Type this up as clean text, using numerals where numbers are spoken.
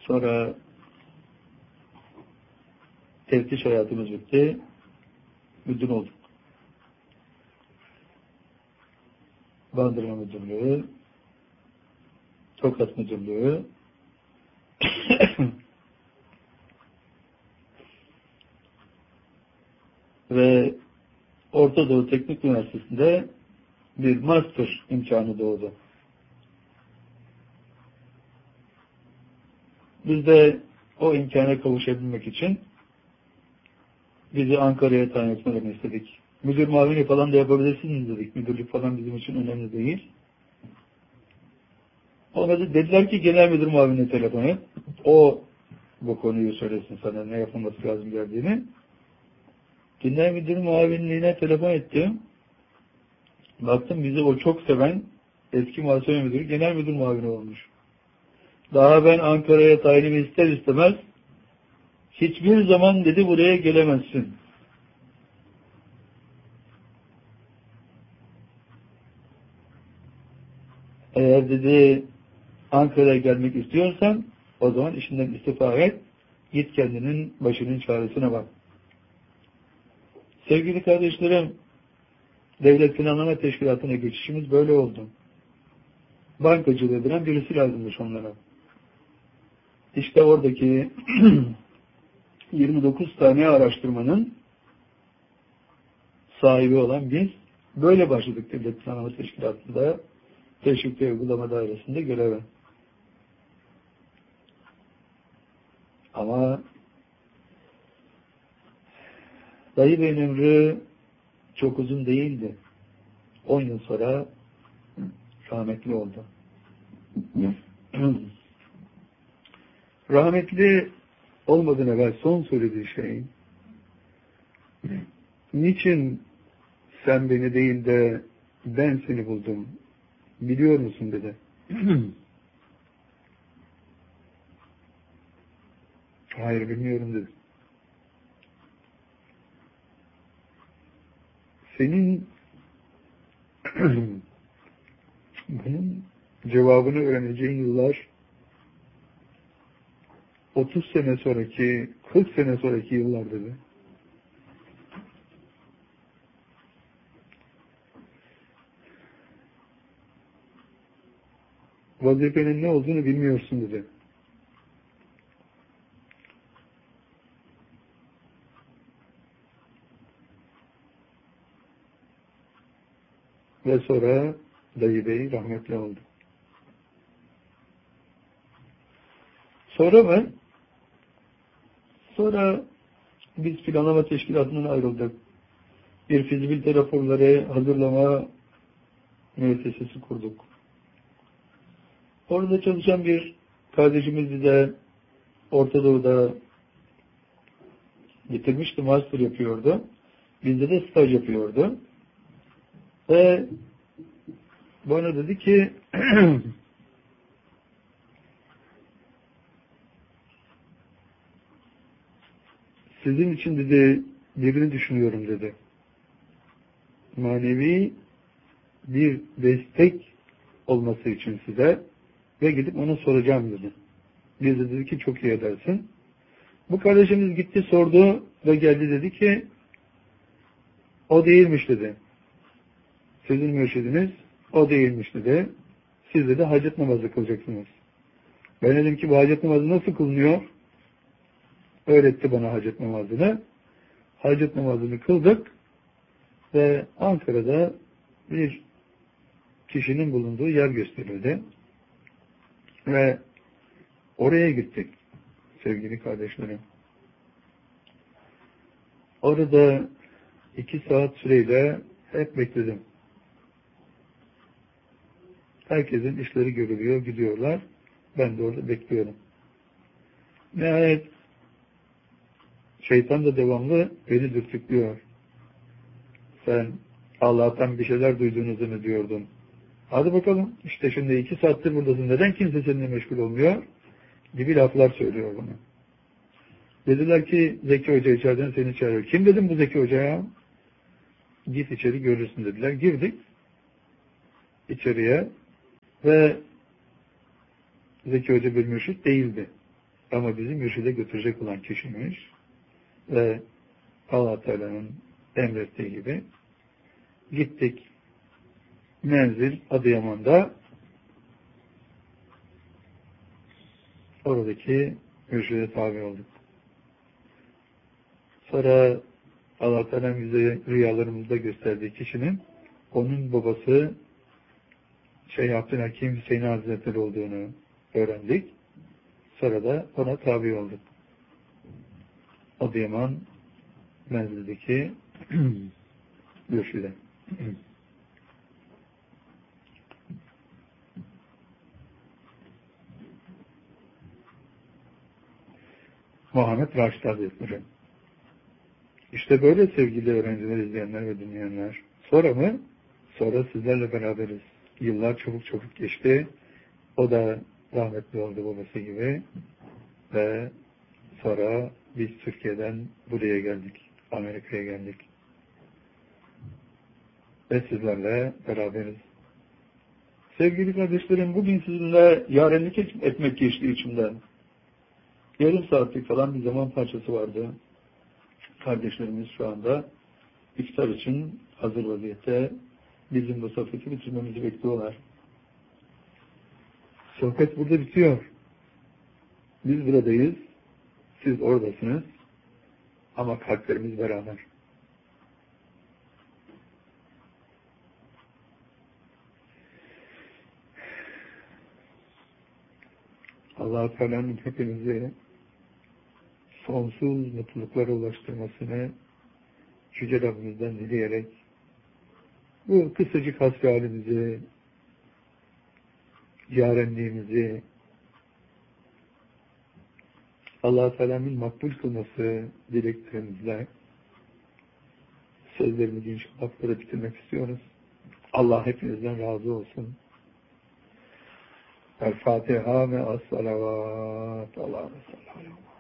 Sonra teftiş hayatımız bitti. Müdür olduk. Bandırma Müdürlüğü, Tokat Müdürlüğü, ve Orta Doğu Teknik Üniversitesi'nde bir master imkanı doğdu. Biz de o imkana kavuşabilmek için bizi Ankara'ya tayin etmelerini istedik. Müdür muavini falan da yapabilirsiniz dedik. Müdürlük falan bizim için önemli değil. Ona da dediler ki genel müdür muavinine telefon et. O bu konuyu söylesin sana ne yapılması lazım geldiğini. Genel müdür muavinliğine telefon ettim. Baktım bizi o çok seven eski muhasebe müdürü genel müdür muavini olmuş. Daha ben Ankara'ya tayinimi ister istemez hiçbir zaman dedi buraya gelemezsin. Eğer dedi Ankara'ya gelmek istiyorsan o zaman işinden istifa et. Git kendinin başının çaresine bak. Sevgili kardeşlerim, Devlet Planlama Teşkilatı'na geçişimiz böyle oldu. Bankacılığı bilen birisi lazımmış onlara. İşte oradaki 29 tane araştırmanın sahibi olan biz böyle başladık Devlet Planlama Teşkilatı'nda teşvik ve uygulama dairesinde göreve. Ama dayı beyin ömrü çok uzun değildi. 10 yıl sonra rahmetli oldu. Rahmetli olmadan evvel son söylediği şey, niçin sen beni değil de ben seni buldum biliyor musun dedi. Hayır bilmiyorum dedi. Senin bunun cevabını öğreneceğin yıllar 30 sene sonraki, 40 sene sonraki yıllar dedi. Vazifenin ne olduğunu bilmiyorsun dedi. Ve sonra dayı bey rahmetli oldu. Sonra mı? Sonra biz planlama teşkilatından ayrıldık. Bir fizibilite raporları hazırlama müessesesi kurduk. Orada çalışan bir kardeşimiz bize Orta Doğu'da bitirmişti, master yapıyordu. Bizde de staj yapıyordu. Ve bana dedi ki sizin için dedi birini düşünüyorum dedi. Manevi bir destek olması için size ve gidip ona soracağım dedi. Biz de dedi ki çok iyi edersin. Bu kardeşimiz gitti sordu ve geldi dedi ki o değilmiş dedi. Sizin mürşidiniz o değilmiş dedi. Siz de hacet namazı kılacaksınız. Ben dedim ki bu hacet namazı nasıl kılınıyor? Öğretti bana hacet namazını. Hacet namazını kıldık ve Ankara'da bir kişinin bulunduğu yer gösterildi. Ve oraya gittik sevgili kardeşlerim. Orada 2 saat süreyle hep bekledim. Herkesin işleri görülüyor, gidiyorlar. Ben de orada bekliyorum. Nihayet şeytan da devamlı beni dürtüklüyor. Sen Allah'tan bir şeyler duyduğunuzu mu diyordun? Hadi bakalım. İşte şimdi 2 saattir buradasın. Neden kimse seninle meşgul olmuyor? Gibi laflar söylüyor bana. Dediler ki Zeki Hoca içeriden seni çağırıyor. Kim dedim bu Zeki Hoca'ya? Git içeri görürsün dediler. Girdik içeriye ve Zeki Hoca bir mürşit değildi. Ama bizi mürşide götürecek olan kişiymiş. Ve Allah Teala'nın emrettiği gibi gittik. Menzil Adıyaman'da, oradaki mürşide tabi olduk. Sonra Allah Teala bize rüyalarımızda gösterdiği kişinin onun babası Abdülhakim Hüseyin Hazretleri olduğunu öğrendik. Sonra da ona tabi olduk. Adıyaman menzildeki mürşide. Muhammed Raşid Hazretleri. İşte böyle sevgili öğrenciler, izleyenler ve dinleyenler. Sonra mı? Sonra sizlerle beraberiz. Yıllar çabuk çabuk geçti. O da rahmetli oldu babası gibi. Ve sonra biz Türkiye'den buraya geldik. Amerika'ya geldik. Ve sizlerle beraberiz. Sevgili kardeşlerim, bugün sizinle yarenlik etmek geçti içimden. Yarım saatlik falan bir zaman parçası vardı. Kardeşlerimiz şu anda iftar için hazır vaziyette, bizim bu sohbeti bitirmemizi bekliyorlar. Sohbet burada bitiyor. Biz buradayız, siz oradasınız ama kalplerimiz beraber. Allah-u Teala'nın hepimizi sonsuz mutluluklara ulaştırmasını Yüce Rabbimizden dileyerek bu kısacık hasbi halimizi, yarenliğimizi Allah-u Teala'nın makbul kılması dileklerimizle sözlerimizi inşallah böyle bitirmek istiyoruz. Allah hepinizden razı olsun. El-Fatiha ve Es-Salavat. Allah'a sallallahu aleyhi ve sellem.